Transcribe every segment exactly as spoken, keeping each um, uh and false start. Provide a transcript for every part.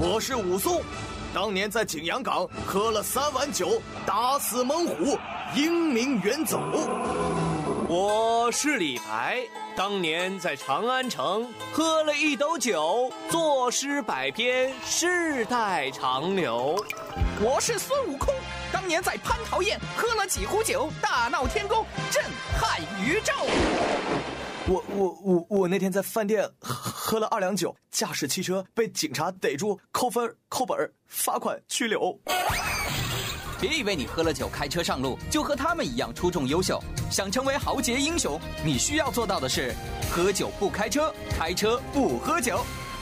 我是武松，当年在景阳冈喝了三碗酒，打死猛虎，英名远走。 我是李白，当年在长安城喝了一斗酒，作诗百篇，世代长流。 我是孙悟空，当年在蟠桃宴喝了几壶酒，大闹天宫，震撼宇宙。 我我我我那天在饭店喝了二两酒，驾驶汽车被警察逮住，扣分、扣本、罚款、拘留。 别以为你喝了酒开车上路就和他们一样出众优秀，想成为豪杰英雄，你需要做到的是喝酒不开车，开车不喝酒。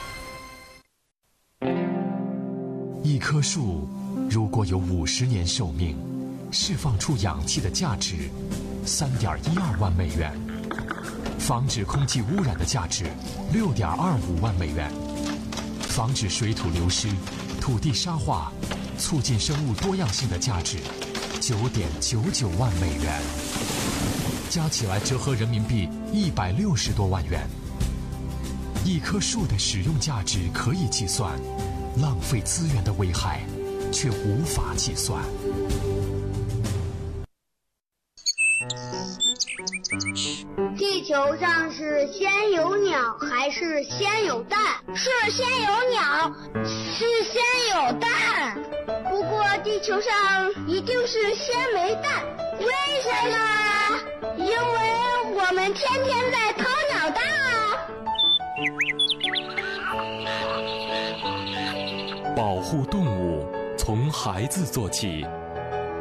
一棵树如果有五十年寿命，释放出氧气的价值三点一二万美元，防止空气污染的价值六点二五万美元，防止水土流失、土地沙化、促进生物多样性的价值九点九九万美元，加起来折合人民币一百六十多万元。一棵树的使用价值可以计算，浪费资源的危害却无法计算。 地球上是先有鸟还是先有蛋？是先有鸟，是先有蛋。不过地球上一定是先没蛋，为什么？因为我们天天在掏鸟蛋啊！ 保护动物从孩子做起。